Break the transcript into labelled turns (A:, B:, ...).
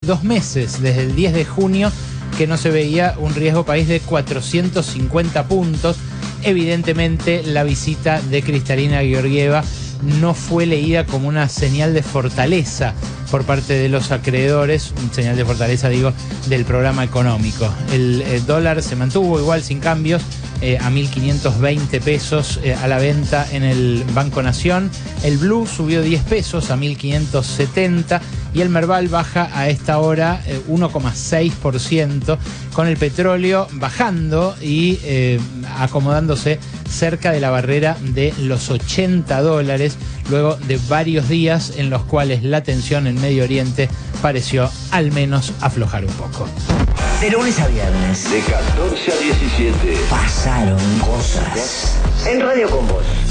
A: 2 meses, desde el 10 de junio, que no se veía un riesgo país de 450 puntos. Evidentemente, la visita de Kristalina Georgieva no fue leída como una señal de fortaleza por parte de los acreedores, señal de fortaleza, digo, del programa económico. El dólar se mantuvo igual, sin cambios, a 1.520 pesos a la venta en el Banco Nación. El Blue subió 10 pesos a 1.570 y el Merval baja a esta hora 1,6%, con el petróleo bajando y acomodándose cerca de la barrera de los $80, luego de varios días en los cuales la tensión en Medio Oriente pareció al menos aflojar un poco.
B: De lunes a viernes,
C: de 14 a 17,
B: pasaron cosas. En Radio Con Vos.